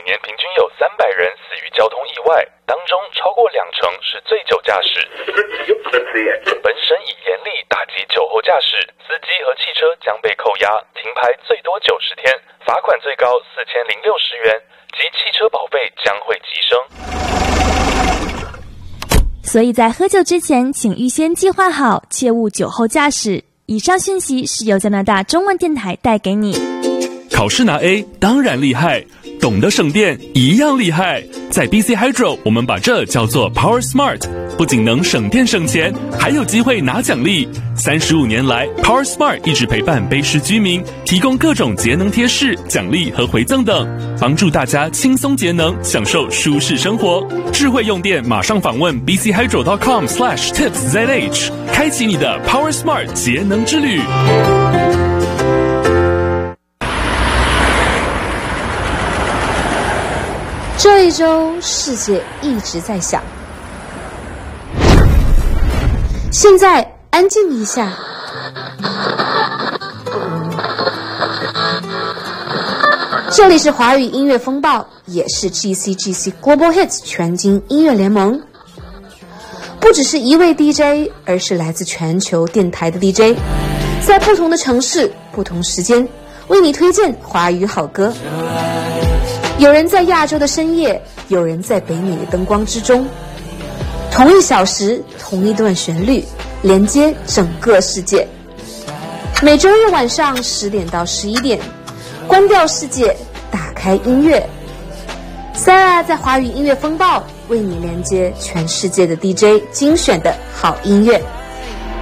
年平均有300人死于交通意外，当中超过20%是醉酒驾驶。本省已严厉打击酒后驾驶，司机和汽车将被扣押，停牌最多90天，罚款最高4060元，及汽车保费将会提升。 所以在喝酒之前，请预先计划好，切勿酒后驾驶。以上讯息是由加拿大中文电台带给你。 考试拿 A 当然厉害，懂得省电一样厉害。在 BC Hydro 我们把这叫做 Power Smart， 不仅能省电省钱，还有机会拿奖励。35年来 Power Smart 一直陪伴卑诗居民，提供各种节能贴士、奖励和回赠等，帮助大家轻松节能，享受舒适生活。智慧用电马上访问 bchydro.com/tipszh， 开启你的 Power Smart 节能之旅。 这一周世界一直在响，现在安静一下。这里是华语音乐风暴，也是 GCGC Global Hits 全金音乐联盟。不只是一位 DJ， 而是来自全球电台的 DJ， 在不同的城市、不同时间，为你推荐华语好歌。有人在亚洲的深夜，有人在北美的灯光之中，同1小时，同一段旋律，连接整个世界。每周日晚上10点到11点，关掉世界，打开音乐。Sarah 在华语音乐风暴为你连接全世界的 DJ 精选的好音乐。